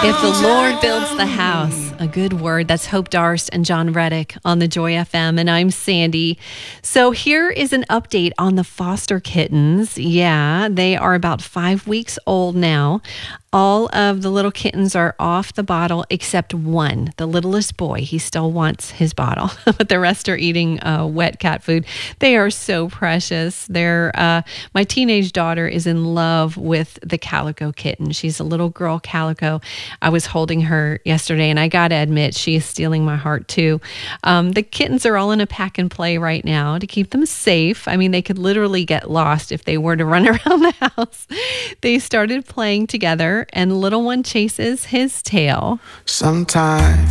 If the Lord builds the house, a good word. That's Hope Darst and John Reddick on the Joy FM, and I'm Sandy. So here is an update on the foster kittens. Yeah, they are about 5 weeks old now. All of the little kittens are off the bottle except one, the littlest boy. He still wants his bottle, but the rest are eating wet cat food. They are so precious. My teenage daughter is in love with the calico kitten. She's a little girl calico. I was holding her yesterday, and I got to admit, she is stealing my heart too. The kittens are all in a pack and play right now to keep them safe. I mean, they could literally get lost if they were to run around the house. They started playing together, and little one chases his tail. Sometimes